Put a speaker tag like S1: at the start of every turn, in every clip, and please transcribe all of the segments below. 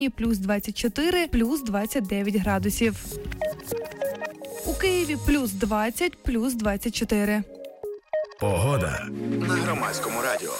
S1: плюс 24, плюс 29 градусів. У Києві плюс 20, плюс 24.
S2: Погода на Громадському радіо.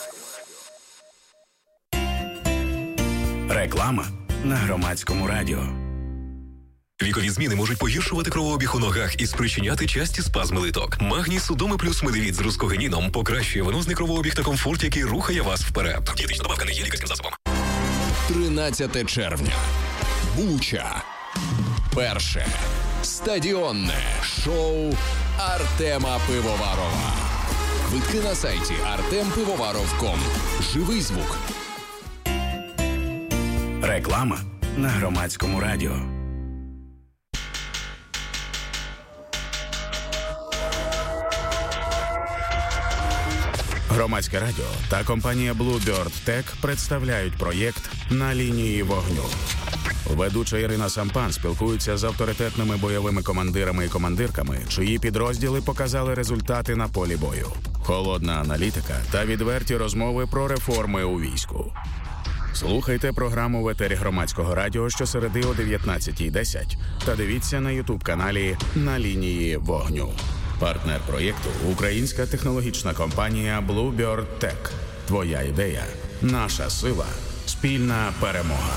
S2: Реклама на Громадському радіо.
S3: Вікові зміни можуть погіршувати кровообіг у ногах і спричиняти часті спазми литок. Магній Судоми плюс Медевіт з рускогеніном покращує венозний кровообіг та комфорт, який рухає вас вперед. Дієтична добавка не є лікарським засобом.
S4: 13 червня. Буча. Перше стадіонне шоу Артема Пивоварова. Квитки на сайті artempivovаров.com. Живий звук.
S2: Реклама на Громадському радіо. Громадське радіо та компанія Bluebird Tech представляють проєкт «На лінії вогню». Ведуча Ірина Сампан спілкується з авторитетними бойовими командирами і командирками, чиї підрозділи показали результати на полі бою. Холодна аналітика та відверті розмови про реформи у війську. Слухайте програму в етері Громадського радіо щосереди о 19:10 та дивіться на YouTube-каналі «На лінії вогню». Партнер проєкту – українська технологічна компанія Bluebird Tech. Твоя ідея – наша сила. Спільна перемога.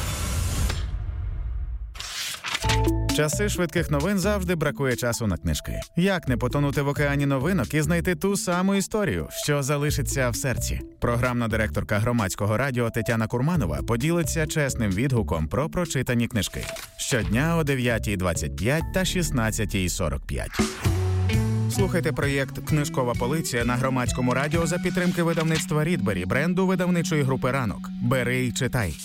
S5: Часи швидких новин завжди бракує часу на книжки. Як не потонути в океані новинок і знайти ту саму історію, що залишиться в серці? Програмна директорка Громадського радіо Тетяна Курманова поділиться чесним відгуком про прочитані книжки. Щодня о 9:25 та 16:45. Слухайте проєкт «Книжкова полиця» на Громадському радіо за підтримки видавництва Рідбері, бренду видавничої групи «Ранок». Бери й читай.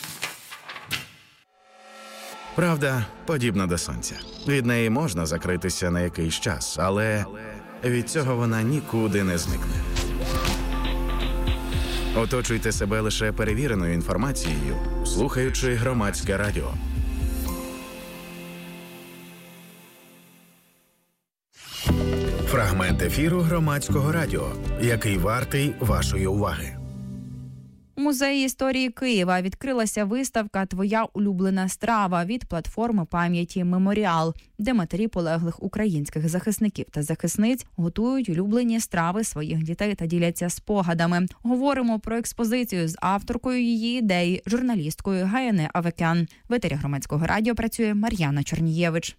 S2: Правда подібна до сонця. Від неї можна закритися на якийсь час, але від цього вона нікуди не зникне. Оточуйте себе лише перевіреною інформацією, слухаючи Громадське радіо. Фрагмент ефіру Громадського радіо, який вартий вашої уваги.
S6: У Музеї історії Києва відкрилася виставка «Твоя улюблена страва» від платформи пам'яті «Меморіал», де матері полеглих українських захисників та захисниць готують улюблені страви своїх дітей та діляться спогадами. Говоримо про експозицію з авторкою її ідеї, журналісткою Гаєне Авекян. В етері Громадського радіо працює Мар'яна Чорнієвич.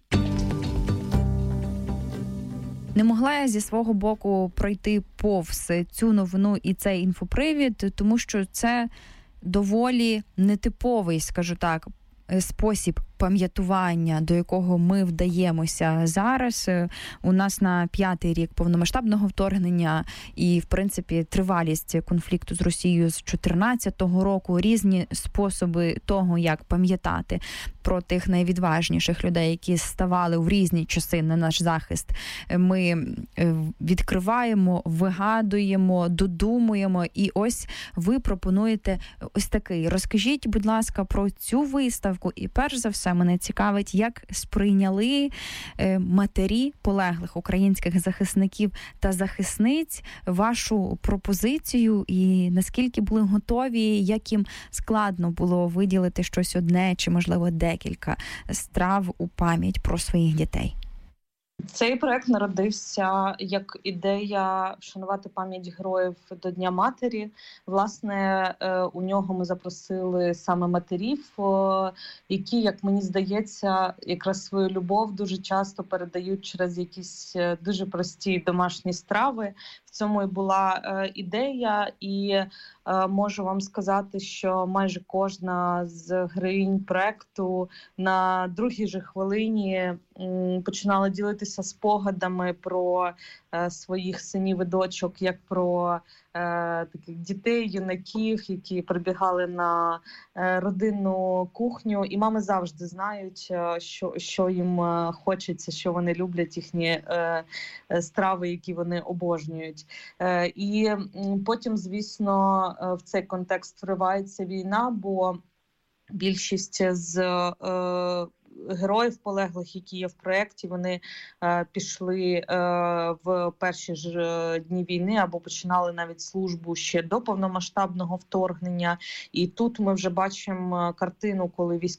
S6: Не могла я зі свого боку пройти повз цю новину і цей інфопривід, тому що це доволі нетиповий, скажу так, спосіб пам'ятування, до якого ми вдаємося зараз. У нас на 5-й рік повномасштабного вторгнення і, в принципі, тривалість конфлікту з Росією з 2014 року, різні способи того, як пам'ятати про тих найвідважніших людей, які ставали в різні часи на наш захист. Ми відкриваємо, вигадуємо, додумуємо, і ось ви пропонуєте ось такий. Розкажіть, будь ласка, про цю виставку, і перш за все мене цікавить, як сприйняли матері полеглих українських захисників та захисниць вашу пропозицію, і наскільки були готові, як їм складно було виділити щось одне чи, можливо, декілька страв у пам'ять про своїх дітей.
S7: Цей проект народився як ідея вшанувати пам'ять героїв до Дня матері. Власне, у нього ми запросили саме матерів, які, як мені здається, якраз свою любов дуже часто передають через якісь дуже прості домашні страви. В цьому і була ідея, і можу вам сказати, що майже кожна з героїнь проекту на другій же хвилині починала ділитися спогадами про своїх синів і дочок, як про таких дітей, юнаків, які прибігали на родинну кухню. І мами завжди знають, що їм хочеться, що вони люблять, їхні страви, які вони обожнюють. І потім, звісно, в цей контекст вривається війна, бо більшість з героїв полеглих, які є в проєкті, вони пішли в перші ж дні війни або починали навіть службу ще до повномасштабного вторгнення. І тут ми вже бачимо картину, коли